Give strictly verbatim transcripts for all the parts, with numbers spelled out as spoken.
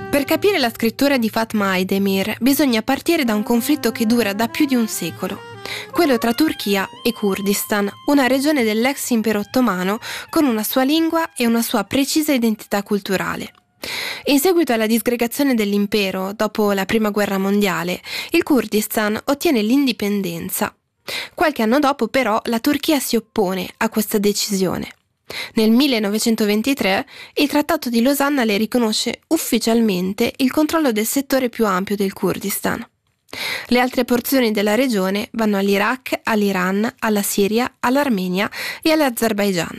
Per capire la scrittura di Fatma Aydemir bisogna partire da un conflitto che dura da più di un secolo, quello tra Turchia e Kurdistan, una regione dell'ex impero ottomano con una sua lingua e una sua precisa identità culturale. In seguito alla disgregazione dell'impero, dopo la Prima Guerra Mondiale, il Kurdistan ottiene l'indipendenza. Qualche anno dopo, però, la Turchia si oppone a questa decisione. Nel millenovecentoventitré il Trattato di Losanna le riconosce ufficialmente il controllo del settore più ampio del Kurdistan. Le altre porzioni della regione vanno all'Iraq, all'Iran, alla Siria, all'Armenia e all'Azerbaigian.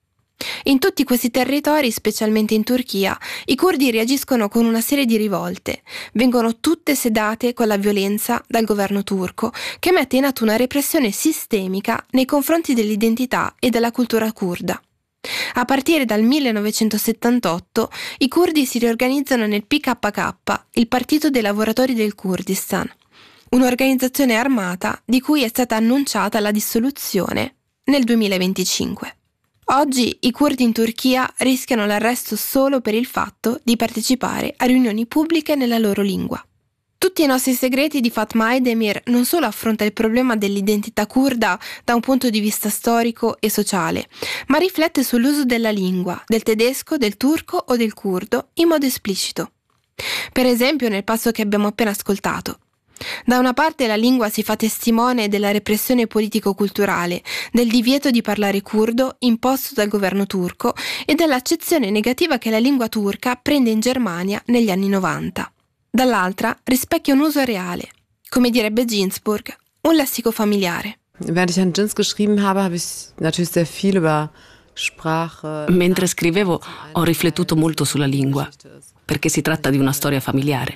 In tutti questi territori, specialmente in Turchia, i curdi reagiscono con una serie di rivolte. Vengono tutte sedate con la violenza dal governo turco, che mette in atto una repressione sistemica nei confronti dell'identità e della cultura curda. A partire dal millenovecentosettantotto i curdi si riorganizzano nel P K K, il Partito dei Lavoratori del Kurdistan, un'organizzazione armata di cui è stata annunciata la dissoluzione nel duemilaventicinque. Oggi i curdi in Turchia rischiano l'arresto solo per il fatto di partecipare a riunioni pubbliche nella loro lingua. Tutti i nostri segreti di Fatma Aydemir non solo affronta il problema dell'identità curda da un punto di vista storico e sociale, ma riflette sull'uso della lingua, del tedesco, del turco o del curdo in modo esplicito. Per esempio nel passo che abbiamo appena ascoltato. Da una parte la lingua si fa testimone della repressione politico-culturale, del divieto di parlare curdo imposto dal governo turco e dell'accezione negativa che la lingua turca prende in Germania negli anni novanta. Dall'altra rispecchia un uso reale, come direbbe Ginsburg, un lessico familiare. Während ich an Jins geschrieben habe, habe ich natürlich sehr viel über Sprache. Mentre scrivevo ho riflettuto molto sulla lingua, perché si tratta di una storia familiare.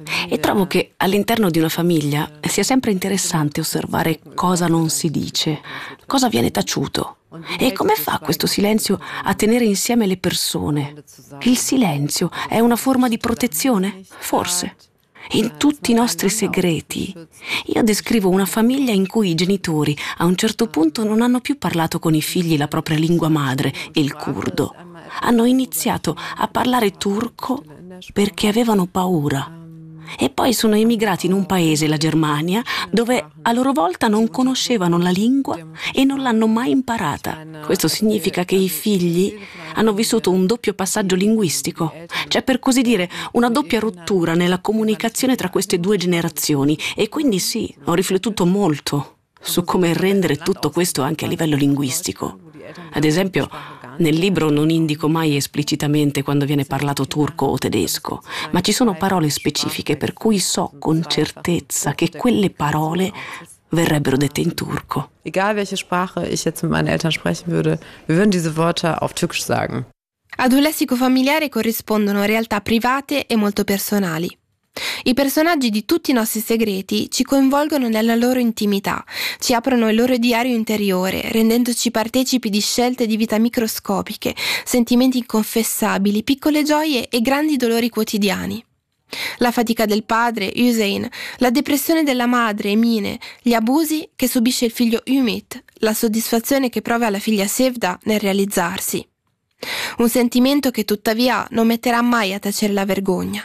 E trovo che all'interno di una famiglia sia sempre interessante osservare cosa non si dice, cosa viene taciuto. E come fa questo silenzio a tenere insieme le persone? Il silenzio è una forma di protezione? Forse. In tutti i nostri segreti, io descrivo una famiglia in cui i genitori a un certo punto non hanno più parlato con i figli la propria lingua madre, il curdo. Hanno iniziato a parlare turco perché avevano paura. E poi sono emigrati in un paese, la Germania, dove a loro volta non conoscevano la lingua e non l'hanno mai imparata. Questo significa che i figli hanno vissuto un doppio passaggio linguistico, cioè per così dire una doppia rottura nella comunicazione tra queste due generazioni. E quindi sì, ho riflettuto molto su come rendere tutto questo anche a livello linguistico. Ad esempio, nel libro non indico mai esplicitamente quando viene parlato turco o tedesco, ma ci sono parole specifiche per cui so con certezza che quelle parole verrebbero dette in turco. Egal welche Sprache ich jetzt mit meinen Eltern sprechen würde, wir würden diese Worte auf Türkisch sagen. Ad un lessico familiare corrispondono realtà private e molto personali. I personaggi di tutti i nostri segreti ci coinvolgono nella loro intimità, ci aprono il loro diario interiore, rendendoci partecipi di scelte di vita microscopiche, sentimenti inconfessabili, piccole gioie e grandi dolori quotidiani. La fatica del padre, Hüseyin, la depressione della madre, Emine, gli abusi che subisce il figlio Ümit, la soddisfazione che prova la figlia Sevda nel realizzarsi. Un sentimento che tuttavia non metterà mai a tacere la vergogna.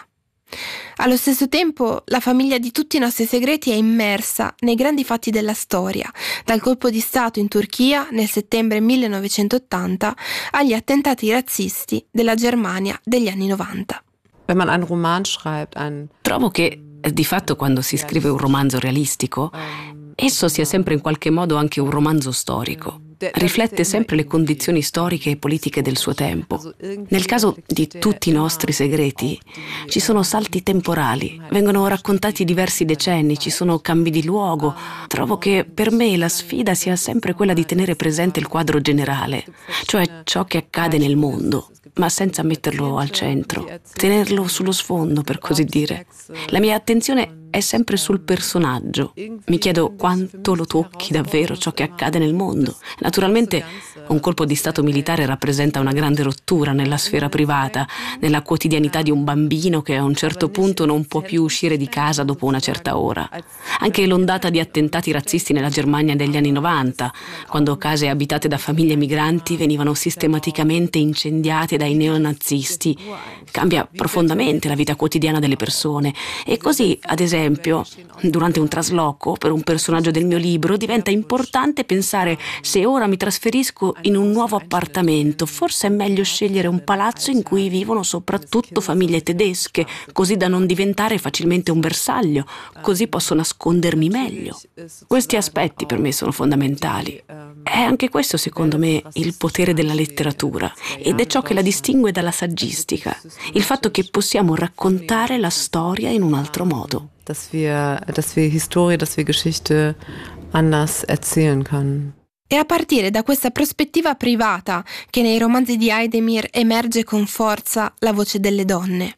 Allo stesso tempo, la famiglia di tutti i nostri segreti è immersa nei grandi fatti della storia, dal colpo di Stato in Turchia nel settembre millenovecentottanta agli attentati razzisti della Germania degli anni novanta. Wenn man einen Roman schreibt, ein... Trovo che, di fatto, quando si scrive un romanzo realistico, esso sia sempre in qualche modo anche un romanzo storico. Riflette sempre le condizioni storiche e politiche del suo tempo. Nel caso di tutti i nostri segreti, ci sono salti temporali, vengono raccontati diversi decenni, ci sono cambi di luogo. Trovo che per me la sfida sia sempre quella di tenere presente il quadro generale, cioè ciò che accade nel mondo, ma senza metterlo al centro, tenerlo sullo sfondo, per così dire. La mia attenzione è sempre sul personaggio. Mi chiedo quanto lo tocchi davvero ciò che accade nel mondo. Naturalmente un colpo di stato militare rappresenta una grande rottura nella sfera privata, nella quotidianità di un bambino che a un certo punto non può più uscire di casa dopo una certa ora. Anche l'ondata di attentati razzisti nella Germania degli anni novanta, quando case abitate da famiglie migranti venivano sistematicamente incendiate dai neonazisti, cambia profondamente la vita quotidiana delle persone. E così, ad esempio, durante un trasloco per un personaggio del mio libro diventa importante pensare: se ora mi trasferisco in un nuovo appartamento, forse è meglio scegliere un palazzo in cui vivono soprattutto famiglie tedesche, così da non diventare facilmente un bersaglio, così posso nascondermi meglio. Questi aspetti per me sono fondamentali. È anche questo, secondo me, il potere della letteratura, ed è ciò che la distingue dalla saggistica, il fatto che possiamo raccontare la storia in un altro modo. Dass wir, dass wir Historie, dass wir Geschichte anders erzählen können. È a partire da questa prospettiva privata che nei romanzi di Heidemir emerge con forza la voce delle donne.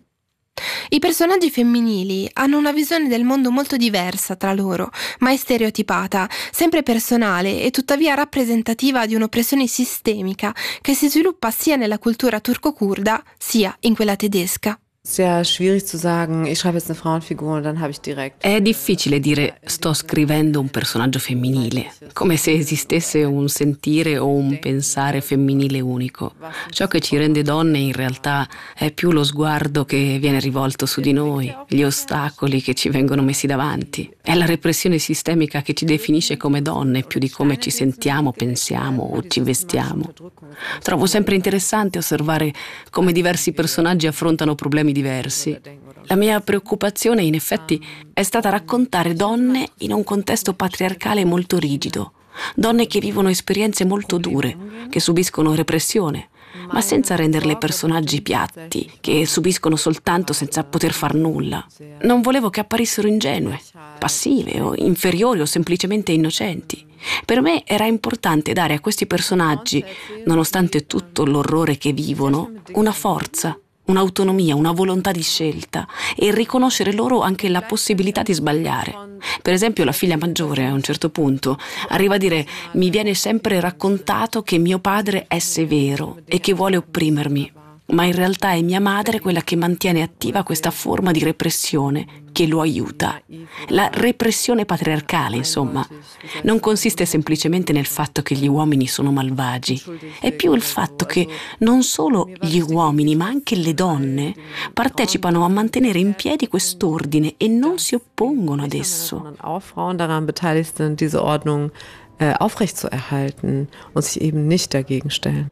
I personaggi femminili hanno una visione del mondo molto diversa tra loro, mai stereotipata, sempre personale e tuttavia rappresentativa di un'oppressione sistemica che si sviluppa sia nella cultura turco-curda sia in quella tedesca. Sehr schwierig zu sagen, ich schreibe jetzt eine Frauenfigur und dann habe ich direkt. È difficile dire sto scrivendo un personaggio femminile, come se esistesse un sentire o un pensare femminile unico. Ciò che ci rende donne in realtà è più lo sguardo che viene rivolto su di noi, gli ostacoli che ci vengono messi davanti. È la repressione sistemica che ci definisce come donne più di come ci sentiamo, pensiamo o ci vestiamo. Trovo sempre interessante osservare come diversi personaggi affrontano problemi diversi. La mia preoccupazione, in effetti, è stata raccontare donne in un contesto patriarcale molto rigido, donne che vivono esperienze molto dure, che subiscono repressione, ma senza renderle personaggi piatti, che subiscono soltanto senza poter far nulla. Non volevo che apparissero ingenue, passive o inferiori o semplicemente innocenti. Per me era importante dare a questi personaggi, nonostante tutto l'orrore che vivono, una forza, un'autonomia, una volontà di scelta e riconoscere loro anche la possibilità di sbagliare. Per esempio, la figlia maggiore a un certo punto arriva a dire: mi viene sempre raccontato che mio padre è severo e che vuole opprimermi, ma in realtà è mia madre quella che mantiene attiva questa forma di repressione che lo aiuta. La repressione patriarcale, insomma, non consiste semplicemente nel fatto che gli uomini sono malvagi, è più il fatto che non solo gli uomini, ma anche le donne partecipano a mantenere in piedi quest'ordine e non si oppongono ad esso. Auch Frauen daran beteiligt sind, diese Ordnung äh, aufrechtzuerhalten und sich eben nicht dagegen stellen.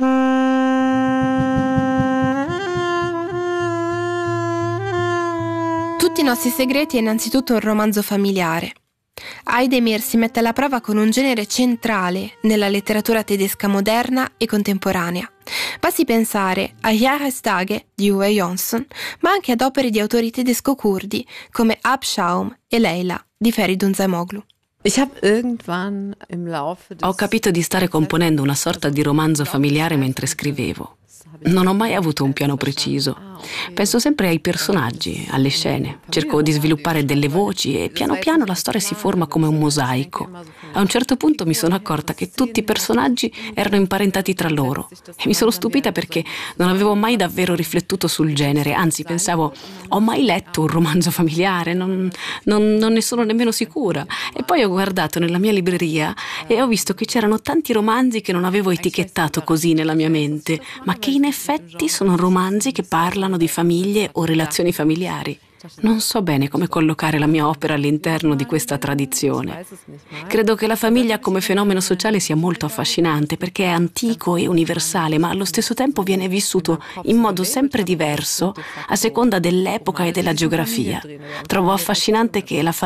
Tutti i nostri segreti è innanzitutto un romanzo familiare. Heidemir si mette alla prova con un genere centrale nella letteratura tedesca moderna e contemporanea. Basti pensare a Jahrestage di Uwe Johnson, ma anche ad opere di autori tedesco-curdi come Abschaum e Leila di Feridun Zaimoglu. Ho capito di stare componendo una sorta di romanzo familiare mentre scrivevo. Non ho mai avuto un piano preciso. Penso sempre ai personaggi, alle scene. Cerco di sviluppare delle voci e piano piano la storia si forma come un mosaico. A un certo punto mi sono accorta che tutti i personaggi erano imparentati tra loro e mi sono stupita perché non avevo mai davvero riflettuto sul genere. Anzi, pensavo: ho mai letto un romanzo familiare? Non, non, non ne sono nemmeno sicura. E poi ho guardato nella mia libreria e ho visto che c'erano tanti romanzi che non avevo etichettato così nella mia mente, ma che in effetti sono romanzi che parlano di famiglie o relazioni familiari. Non so bene come collocare la mia opera all'interno di questa tradizione. Credo che la famiglia come fenomeno sociale sia molto affascinante perché è antico e universale, ma allo stesso tempo viene vissuto in modo sempre diverso a seconda dell'epoca e della geografia. Trovo affascinante che la famiglia